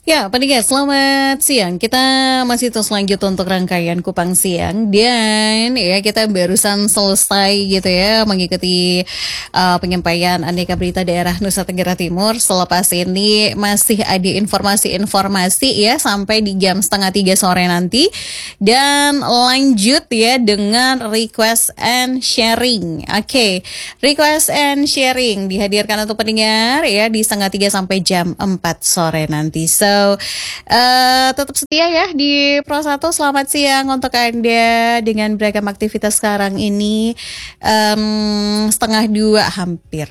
Ya, pendengar, selamat siang. Kita masih terus lanjut untuk rangkaian Kupang Siang dan ya kita barusan selesai gitu ya mengikuti penyampaian aneka berita daerah Nusa Tenggara Timur. Selepas ini masih ada informasi-informasi ya sampai di jam 2:30 sore nanti dan lanjut ya dengan request and sharing. Oke, request and sharing dihadirkan untuk pendengar ya di 2:30 sampai jam 4 sore nanti. Tetap setia ya di Pro 1. Selamat siang untuk Anda dengan beragam aktivitas sekarang ini. 1:30 hampir.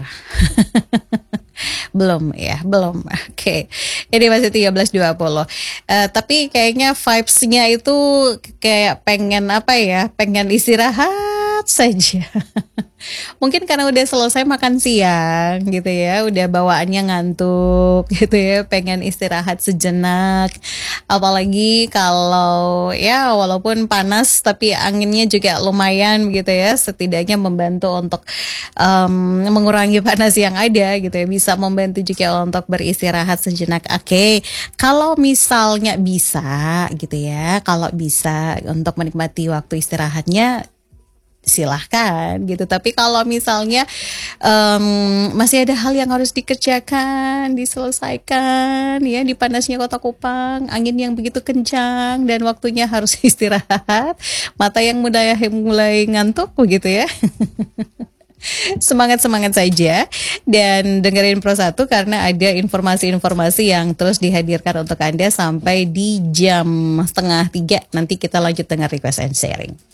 Belum ya, belum. Oke. Ini masih 13.20. Tapi kayaknya vibes-nya itu kayak pengen apa ya? Pengen istirahat saja. Mungkin karena udah selesai makan siang gitu ya, udah bawaannya ngantuk gitu ya, pengen istirahat sejenak. Apalagi kalau ya walaupun panas tapi anginnya juga lumayan gitu ya, setidaknya membantu untuk mengurangi panas yang ada gitu ya, bisa membantu juga untuk beristirahat sejenak. Oke, kalau misalnya bisa gitu ya, kalau bisa untuk menikmati waktu istirahatnya silahkan gitu. Tapi kalau misalnya masih ada hal yang harus dikerjakan, diselesaikan ya di panasnya Kota Kupang, angin yang begitu kencang dan waktunya harus istirahat, mata yang mulai ngantuk begitu ya. Semangat-semangat saja dan dengerin Pro 1 karena ada informasi-informasi yang terus dihadirkan untuk Anda sampai di jam 2:30. Nanti kita lanjut dengan request and sharing.